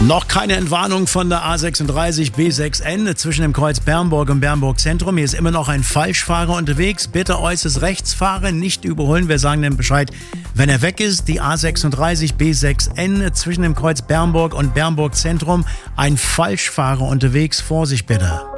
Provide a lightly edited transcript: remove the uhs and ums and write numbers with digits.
Noch keine Entwarnung von der A36 B6N zwischen dem Kreuz Bernburg und Bernburg Zentrum. Hier ist immer noch ein Falschfahrer unterwegs. Bitte äußerst rechts fahren, nicht überholen. Wir sagen dem Bescheid, wenn er weg ist. Die A36 B6N zwischen dem Kreuz Bernburg und Bernburg Zentrum. Ein Falschfahrer unterwegs. Vorsicht bitte.